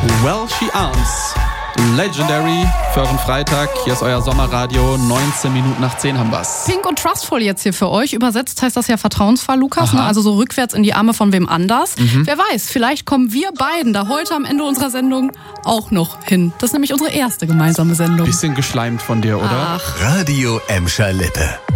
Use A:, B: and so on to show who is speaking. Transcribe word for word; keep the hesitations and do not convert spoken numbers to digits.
A: Well, she arms. Legendary für euren Freitag. Hier ist euer Sommerradio. neunzehn Minuten nach zehn haben wir's.
B: Pink und Trustful jetzt hier für euch. Übersetzt heißt das ja vertrauensvoll, Lukas. Ne? Also so rückwärts in die Arme von wem anders. Mhm. Wer weiß, vielleicht kommen wir beiden da heute am Ende unserer Sendung auch noch hin. Das ist nämlich unsere erste gemeinsame Sendung.
A: Bisschen geschleimt von dir, oder?
B: Ach.
C: Radio Emscher Lippe.